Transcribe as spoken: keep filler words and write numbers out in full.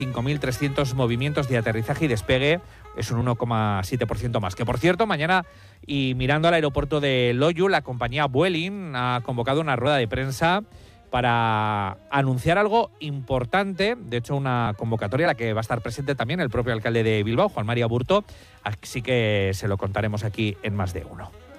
cinco mil trescientos movimientos de aterrizaje y despegue, es un uno coma siete por ciento más. Que por cierto, mañana, y mirando al aeropuerto de Loiu, la compañía Vueling ha convocado una rueda de prensa para anunciar algo importante, de hecho una convocatoria a la que va a estar presente también el propio alcalde de Bilbao, Juan Mari Aburto, así que se lo contaremos aquí en Más de Uno.